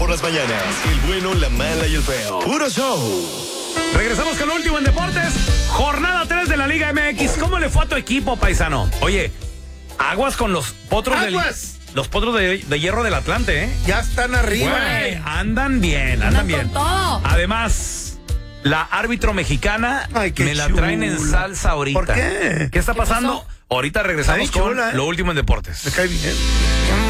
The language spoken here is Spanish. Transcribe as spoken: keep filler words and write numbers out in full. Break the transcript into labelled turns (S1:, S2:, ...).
S1: por las mañanas. El bueno, la mala y el feo. Puro show.
S2: Regresamos con lo último en deportes. Jornada tres de la Liga M X. ¿Cómo le fue a tu equipo, paisano? Oye, aguas con los potros del...
S3: ¡Aguas!
S2: Los potros de, de hierro del Atlante, ¿eh?
S3: Ya están arriba.
S2: Güey, andan bien, andan,
S4: Andan
S2: bien.
S4: con todo.
S2: Además, la árbitro mexicana
S3: Ay, qué
S2: me la
S3: chula.
S2: traen en salsa ahorita.
S3: ¿Por qué?
S2: ¿Qué está
S4: ¿Qué
S2: pasando?
S4: pasó?
S2: Ahorita regresamos
S3: Está bien
S2: con
S3: chula, ¿eh?
S2: lo último en deportes.
S3: Me cae bien.